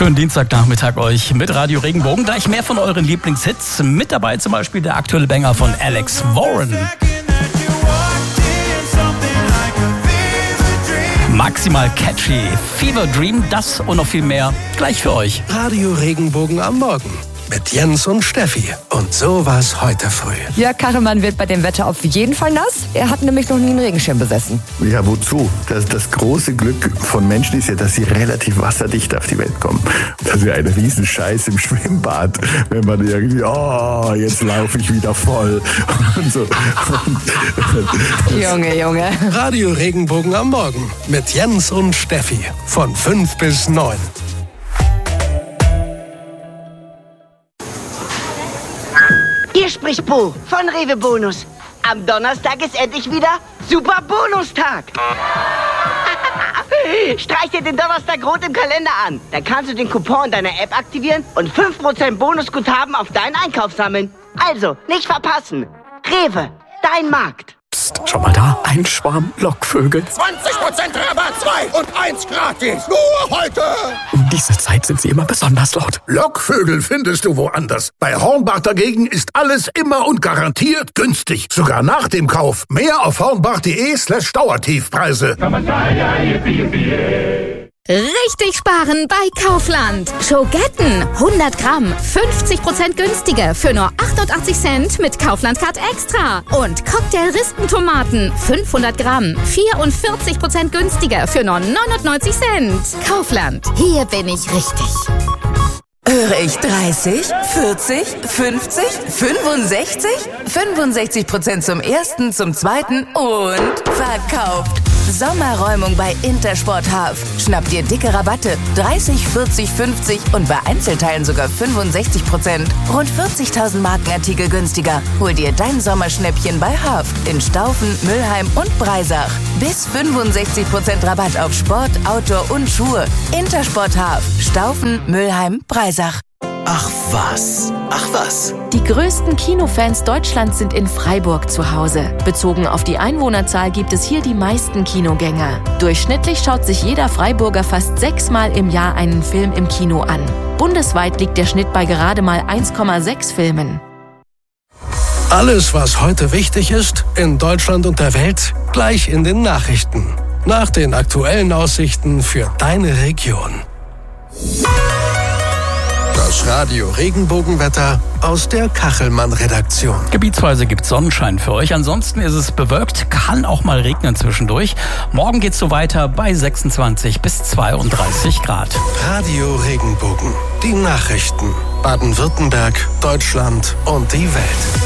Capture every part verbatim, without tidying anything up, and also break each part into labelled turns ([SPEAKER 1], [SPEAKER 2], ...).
[SPEAKER 1] Schönen Dienstagnachmittag euch mit Radio Regenbogen. Gleich mehr von euren Lieblingshits. Mit dabei zum Beispiel der aktuelle Banger von Alex Warren. Maximal catchy. Fever Dream, das und noch viel mehr. Gleich für euch.
[SPEAKER 2] Radio Regenbogen am Morgen. Mit Jens und Steffi. Und so war's heute früh.
[SPEAKER 3] Jörg Kachelmann wird bei dem Wetter auf jeden Fall nass. Er hat nämlich noch nie einen Regenschirm besessen.
[SPEAKER 4] Ja, wozu? Das, das große Glück von Menschen ist ja, dass sie relativ wasserdicht auf die Welt kommen. Das ist ja ein Riesenscheiß im Schwimmbad, wenn man irgendwie, oh, jetzt laufe ich wieder voll. Und so.
[SPEAKER 3] Junge, Junge.
[SPEAKER 2] Radio Regenbogen am Morgen. Mit Jens und Steffi. Von fünf bis neun.
[SPEAKER 5] Hier spricht Bo von Rewe Bonus. Am Donnerstag ist endlich wieder Super Bonustag. Streich dir den Donnerstag rot im Kalender an. Dann kannst du den Coupon deiner App aktivieren und fünf Prozent Bonusguthaben auf deinen Einkauf sammeln. Also, nicht verpassen. Rewe, dein Markt.
[SPEAKER 6] Psst, schau mal da, ein Schwarm Lockvögel.
[SPEAKER 7] zwanzig Prozent Rabatt, zwei und eins gratis. Nur heute.
[SPEAKER 6] Um diese Zeit sind sie immer besonders laut.
[SPEAKER 7] Lockvögel findest du woanders. Bei Hornbach dagegen ist alles immer und garantiert günstig. Sogar nach dem Kauf. Mehr auf hornbach.de slash Dauertiefpreise.
[SPEAKER 8] Richtig sparen bei Kaufland. Schogetten hundert Gramm, fünfzig Prozent günstiger für nur achtundachtzig Cent mit Kaufland Card Extra. Und Cocktail-Rispentomaten fünfhundert Gramm, vierundvierzig Prozent günstiger für nur neunundneunzig Cent. Kaufland, hier bin ich richtig.
[SPEAKER 9] Höre ich dreißig, vierzig, fünfzig, fünfundsechzig? fünfundsechzig Prozent zum ersten, zum zweiten und verkauft. Sommerräumung bei Intersport Half. Schnapp dir dicke Rabatte. dreißig, vierzig, fünfzig und bei Einzelteilen sogar fünfundsechzig Prozent. Rund vierzigtausend Markenartikel günstiger. Hol dir dein Sommerschnäppchen bei Half in Staufen, Mülheim und Breisach. Bis fünfundsechzig Prozent Rabatt auf Sport, Outdoor und Schuhe. Intersport Half. Staufen, Mülheim, Breisach.
[SPEAKER 10] Ach was, ach was.
[SPEAKER 11] Die größten Kinofans Deutschlands sind in Freiburg zu Hause. Bezogen auf die Einwohnerzahl gibt es hier die meisten Kinogänger. Durchschnittlich schaut sich jeder Freiburger fast sechsmal im Jahr einen Film im Kino an. Bundesweit liegt der Schnitt bei gerade mal eins Komma sechs Filmen.
[SPEAKER 2] Alles, was heute wichtig ist, in Deutschland und der Welt, gleich in den Nachrichten. Nach den aktuellen Aussichten für deine Region. Das Radio Regenbogenwetter aus der Kachelmann-Redaktion.
[SPEAKER 1] Gebietsweise gibt es Sonnenschein für euch. Ansonsten ist es bewölkt, kann auch mal regnen zwischendurch. Morgen geht's so weiter bei sechsundzwanzig bis zweiunddreißig Grad.
[SPEAKER 2] Radio Regenbogen. Die Nachrichten. Baden-Württemberg, Deutschland und die Welt.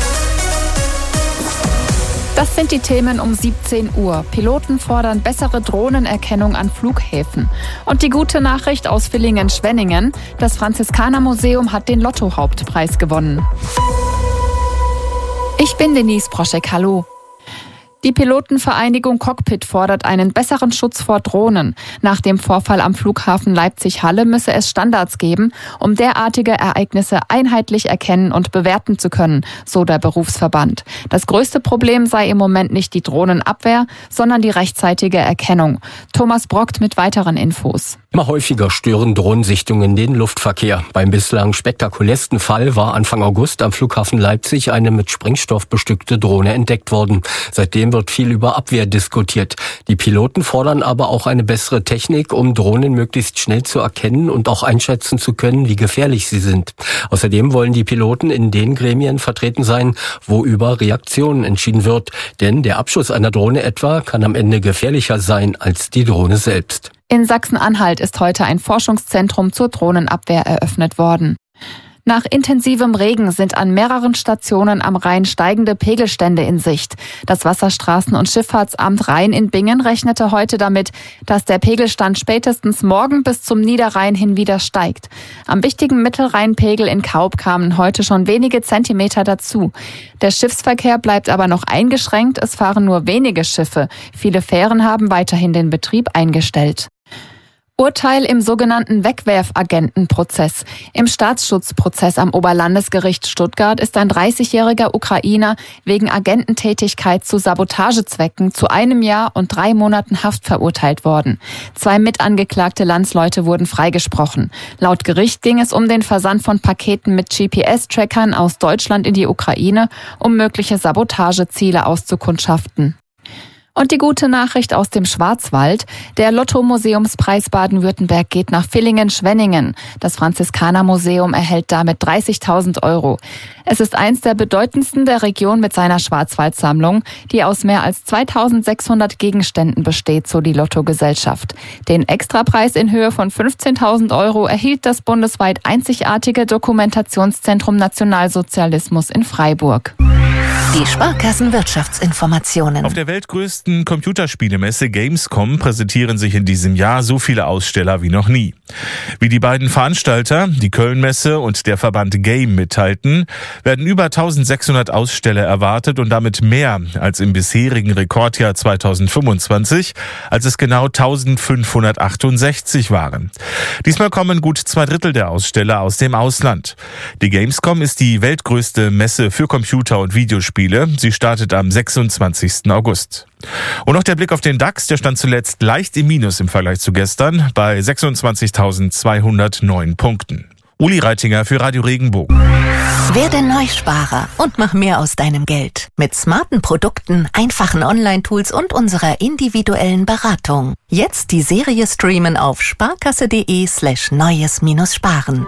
[SPEAKER 12] Das sind die Themen um siebzehn Uhr. Piloten fordern bessere Drohnenerkennung an Flughäfen. Und die gute Nachricht aus Villingen-Schwenningen: Das Franziskanermuseum hat den Lotto-Hauptpreis gewonnen. Ich bin Denise Proschek, hallo. Die Pilotenvereinigung Cockpit fordert einen besseren Schutz vor Drohnen. Nach dem Vorfall am Flughafen Leipzig-Halle müsse es Standards geben, um derartige Ereignisse einheitlich erkennen und bewerten zu können, so der Berufsverband. Das größte Problem sei im Moment nicht die Drohnenabwehr, sondern die rechtzeitige Erkennung. Thomas Brockt mit weiteren Infos.
[SPEAKER 13] Immer häufiger stören Drohnensichtungen den Luftverkehr. Beim bislang spektakulärsten Fall war Anfang August am Flughafen Leipzig eine mit Sprengstoff bestückte Drohne entdeckt worden. Seitdem wird viel über Abwehr diskutiert. Die Piloten fordern aber auch eine bessere Technik, um Drohnen möglichst schnell zu erkennen und auch einschätzen zu können, wie gefährlich sie sind. Außerdem wollen die Piloten in den Gremien vertreten sein, wo über Reaktionen entschieden wird. Denn der Abschuss einer Drohne etwa kann am Ende gefährlicher sein als die Drohne selbst.
[SPEAKER 12] In Sachsen-Anhalt ist heute ein Forschungszentrum zur Drohnenabwehr eröffnet worden. Nach intensivem Regen sind an mehreren Stationen am Rhein steigende Pegelstände in Sicht. Das Wasserstraßen- und Schifffahrtsamt Rhein in Bingen rechnete heute damit, dass der Pegelstand spätestens morgen bis zum Niederrhein hin wieder steigt. Am wichtigen Mittelrheinpegel in Kaub kamen heute schon wenige Zentimeter dazu. Der Schiffsverkehr bleibt aber noch eingeschränkt, es fahren nur wenige Schiffe. Viele Fähren haben weiterhin den Betrieb eingestellt. Urteil im sogenannten Wegwerfagentenprozess. Im Staatsschutzprozess am Oberlandesgericht Stuttgart ist ein dreißigjähriger Ukrainer wegen Agententätigkeit zu Sabotagezwecken zu einem Jahr und drei Monaten Haft verurteilt worden. Zwei mitangeklagte Landsleute wurden freigesprochen. Laut Gericht ging es um den Versand von Paketen mit G P S-Trackern aus Deutschland in die Ukraine, um mögliche Sabotageziele auszukundschaften. Und die gute Nachricht aus dem Schwarzwald. Der Lotto-Museumspreis Baden-Württemberg geht nach Villingen-Schwenningen. Das Franziskanermuseum erhält damit dreißigtausend Euro. Es ist eins der bedeutendsten der Region mit seiner Schwarzwaldsammlung, die aus mehr als zweitausendsechshundert Gegenständen besteht, so die Lotto-Gesellschaft. Den Extrapreis in Höhe von fünfzehntausend Euro erhielt das bundesweit einzigartige Dokumentationszentrum Nationalsozialismus in Freiburg.
[SPEAKER 14] Die Sparkassenwirtschaftsinformationen.
[SPEAKER 15] Auf der weltgrößten Computerspielemesse Gamescom präsentieren sich in diesem Jahr so viele Aussteller wie noch nie. Wie die beiden Veranstalter, die Köln-Messe und der Verband Game, mitteilten, werden über eintausendsechshundert Aussteller erwartet und damit mehr als im bisherigen Rekordjahr zweitausendfünfundzwanzig, als es genau eintausendfünfhundertachtundsechzig waren. Diesmal kommen gut zwei Drittel der Aussteller aus dem Ausland. Die Gamescom ist die weltgrößte Messe für Computer- und Videospiele. Sie startet am sechsundzwanzigsten August. Und noch der Blick auf den DAX, der stand zuletzt leicht im Minus im Vergleich zu gestern bei sechsundzwanzigtausendzweihundertneun Punkten. Uli Reitinger für Radio Regenbogen.
[SPEAKER 14] Werde Neusparer und mach mehr aus deinem Geld. Mit smarten Produkten, einfachen Online-Tools und unserer individuellen Beratung. Jetzt die Serie streamen auf sparkasse.de slash neues-sparen.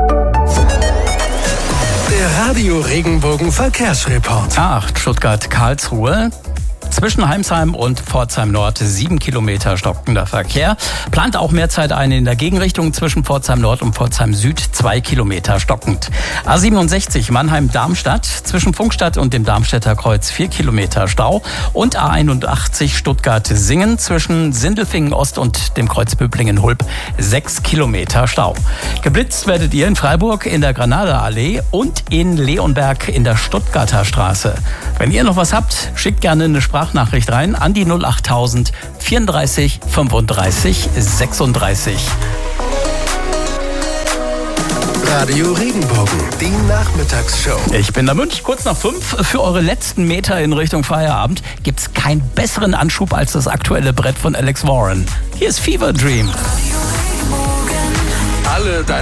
[SPEAKER 2] Der Radio Regenbogen Verkehrsreport.
[SPEAKER 1] A acht Stuttgart-Karlsruhe. Zwischen Heimsheim und Pforzheim Nord sieben Kilometer stockender Verkehr. Plant auch mehr Zeit ein in der Gegenrichtung zwischen Pforzheim Nord und Pforzheim Süd, zwei Kilometer stockend. A siebenundsechzig Mannheim-Darmstadt, zwischen Funkstadt und dem Darmstädter Kreuz vier Kilometer Stau. Und A einundachtzig Stuttgart-Singen, zwischen Sindelfingen Ost und dem Kreuz Böblingen-Hulb sechs Kilometer Stau. Geblitzt werdet ihr in Freiburg in der Granada-Allee und in Leonberg in der Stuttgarter Straße. Wenn ihr noch was habt, schickt gerne eine Sprachnachricht rein an die null achttausend vierunddreißig fünfunddreißig sechsunddreißig.
[SPEAKER 2] Radio Regenbogen, die Nachmittagsshow.
[SPEAKER 1] Ich bin der Münch, kurz nach fünf. Für eure letzten Meter in Richtung Feierabend gibt's keinen besseren Anschub als das aktuelle Brett von Alex Warren. Hier ist Fever Dream.
[SPEAKER 2] Alle